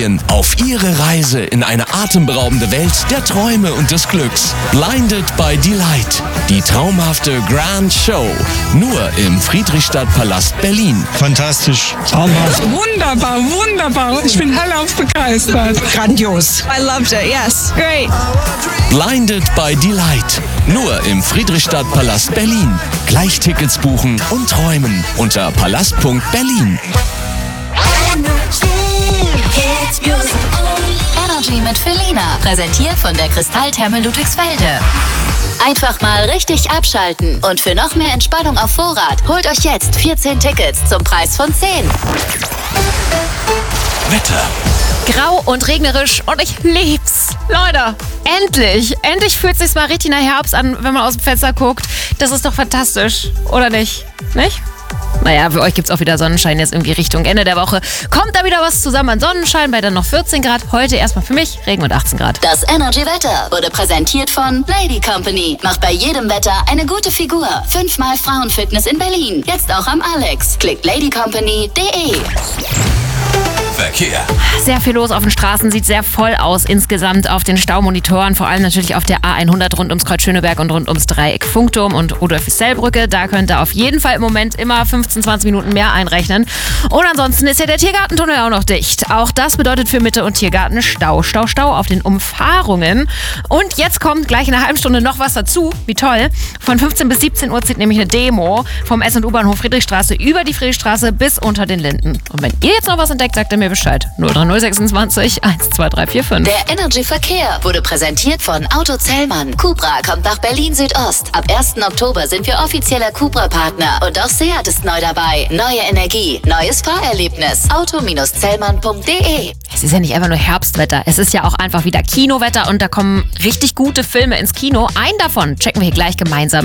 Familien auf ihre Reise in eine atemberaubende Welt der Träume und des Glücks. Blinded by Delight. Die traumhafte Grand Show. Nur im Friedrichstadtpalast Berlin. Fantastisch. Traumhaft. Wunderbar, wunderbar. Ich bin hellauf begeistert. Grandios. I loved it, yes. Great. Blinded by Delight. Nur im Friedrichstadtpalast Berlin. Gleich Tickets buchen und träumen unter palast.berlin. Energy mit Felina. Präsentiert von der Kristalltherme Ludwigsfelde. Einfach mal richtig abschalten. Und für noch mehr Entspannung auf Vorrat, holt euch jetzt 14 Tickets zum Preis von 10. Wetter. Grau und regnerisch und ich lieb's. Leute, endlich fühlt sich's mal richtig nach Herbst an, wenn man aus dem Fenster guckt. Das ist doch fantastisch, oder nicht? Nicht? Naja, für euch gibt's auch wieder Sonnenschein jetzt irgendwie Richtung Ende der Woche. Kommt da wieder was zusammen an Sonnenschein bei dann noch 14 Grad. Heute erstmal für mich Regen und 18 Grad. Das Energy-Wetter wurde präsentiert von Lady Company. Macht bei jedem Wetter eine gute Figur. 5-mal Frauenfitness in Berlin. Jetzt auch am Alex. Klickt ladycompany.de. Verkehr. Sehr viel los auf den Straßen, sieht sehr voll aus insgesamt auf den Staumonitoren, vor allem natürlich auf der A100 rund ums Kreuz Schöneberg und rund ums Dreieck Funkturm und Rudolf-Issell-Brücke. Da könnt ihr auf jeden Fall im Moment immer 15, 20 Minuten mehr einrechnen. Und ansonsten ist ja der Tiergartentunnel auch noch dicht. Auch das bedeutet für Mitte und Tiergarten Stau auf den Umfahrungen. Und jetzt kommt gleich in einer halben Stunde noch was dazu. Wie toll. Von 15 bis 17 Uhr zieht nämlich eine Demo vom S- und U-Bahnhof Friedrichstraße über die Friedrichstraße bis unter den Linden. Und wenn ihr jetzt noch was entdeckt, sagt ihr mir Bescheid. 03026 12345. Der Energy-Verkehr wurde präsentiert von Auto Zellmann. Cupra kommt nach Berlin Südost. Ab 1. Oktober sind wir offizieller Cupra-Partner. Und auch Seat ist neu dabei. Neue Energie, neues Fahrerlebnis. Auto-Zellmann.de. Es ist ja nicht einfach nur Herbstwetter, es ist ja auch einfach wieder Kinowetter und da kommen richtig gute Filme ins Kino. Einen davon checken wir hier gleich gemeinsam.